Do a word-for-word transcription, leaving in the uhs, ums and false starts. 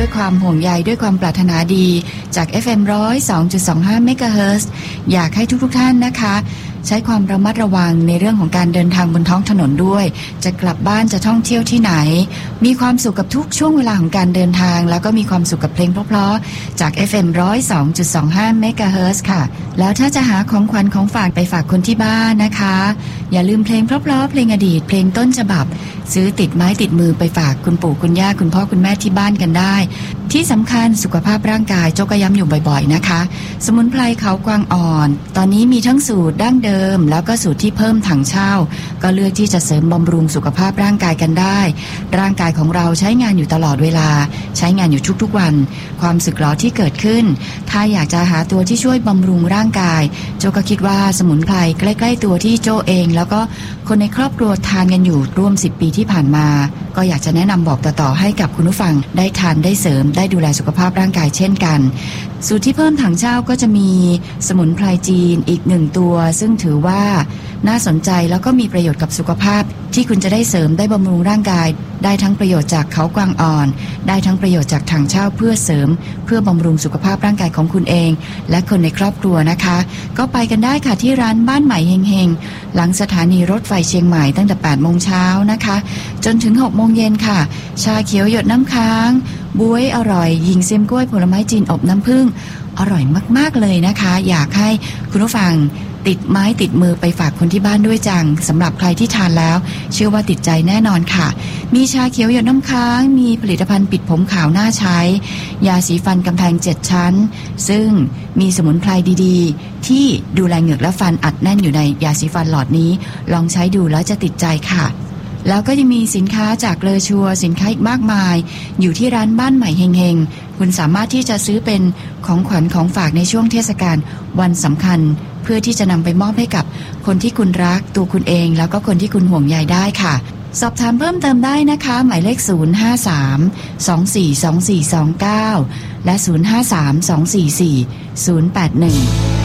ด้วยความห่วงใยด้วยความปรารถนาดีจาก เอฟ เอ็ม หนึ่งศูนย์สองจุดสองห้า เมกะเฮิรตซ์ อยากให้ทุกๆท่านนะคะใช้ความระมัดระวังในเรื่องของการเดินทางบนท้องถนนด้วยจะกลับบ้านจะท่องเที่ยวที่ไหนมีความสุขกับทุกช่วงเวลาของการเดินทางแล้วก็มีความสุขกับเพลงเพราะๆจาก เอฟ เอ็ม หนึ่งศูนย์สองจุดสองห้า เมกะเฮิรตซ์ ค่ะแล้วถ้าจะหาของขวัญของฝากไปฝากคนที่บ้านนะคะอย่าลืมเพลงเพราะๆเพลงอดีตเพลงต้นฉบับซื้อติดไม้ติดมือไปฝากคุณปู่คุณย่าคุณพ่อคุณแม่ที่บ้านกันได้ที่สำคัญสุขภาพร่างกายโจก็ย้ำอยู่บ่อยๆนะคะสมุนไพรเขากวางอ่อนตอนนี้มีทั้งสูตรดั้งเดิมแล้วก็สูตรที่เพิ่มถังเช่าก็เลือกที่จะเสริมบำรุงสุขภาพร่างกายกันได้ร่างกายของเราใช้งานอยู่ตลอดเวลาใช้งานอยู่ทุกๆวันความสึกหรอที่เกิดขึ้นถ้าอยากจะหาตัวที่ช่วยบำรุงร่างกายโจก็คิดว่าสมุนไพรใกล้ๆตัวที่โจเองแล้วก็คนในครอบครัวทานกันอยู่ร่วมสิบปีที่ผ่านมาก็อยากจะแนะนำบอกต่อๆให้กับคุณผู้ฟังได้ทานได้เสริมได้ดูแลสุขภาพร่างกายเช่นกันสูตรที่เพิ่มถังเช่าก็จะมีสมุนไพรจีนอีกหนึ่งตัวซึ่งถือว่าน่าสนใจแล้วก็มีประโยชน์กับสุขภาพที่คุณจะได้เสริมได้บำรุงร่างกายได้ทั้งประโยชน์จากเขากวางอ่อนได้ทั้งประโยชน์จากถังเช่าเพื่อเสริมเพื่อบำรุงสุขภาพร่างกายของคุณเองและคนในครอบครัวนะคะก็ไปกันได้ค่ะที่ร้านบ้านใหม่เฮงๆหลังสถานีรถไฟเชียงใหม่ตั้งแต่แปดโมงเช้านะคะจนถึงหกโมงเย็นค่ะชาเขียวหยดน้ำค้างบ๊วยอร่อยยิงเซียมกล้วยผลไม้จีนอบน้ำผึ้งอร่อยมากๆเลยนะคะอยากให้คุณผู้ฟังติดไม้ติดมือไปฝากคนที่บ้านด้วยจังสำหรับใครที่ทานแล้วเชื่อว่าติดใจแน่นอนค่ะมีชาเขียวหยดน้ำค้างมีผลิตภัณฑ์ปิดผมขาวน่าใช้ยาสีฟันกำแพงเจ็ดชั้นซึ่งมีสมุนไพรดีๆที่ดูแลเหงือกและฟันอัดแน่นอยู่ในยาสีฟันหลอดนี้ลองใช้ดูแล้วจะติดใจค่ะแล้วก็ยังมีสินค้าจากเลอชัวสินค้าอีกมากมายอยู่ที่ร้านบ้านใหม่เฮงๆคุณสามารถที่จะซื้อเป็นของขวัญของฝากในช่วงเทศกาลวันสำคัญเพื่อที่จะนำไปมอบให้กับคนที่คุณรักตัวคุณเองแล้วก็คนที่คุณห่วงใยได้ค่ะสอบถามเพิ่มเติมได้นะคะหมายเลขศูนย์ ห้า สาม สอง สี่ สอง สี่ สอง เก้าและศูนย์ ห้า สาม สอง สี่ สี่ ศูนย์ แปด หนึ่ง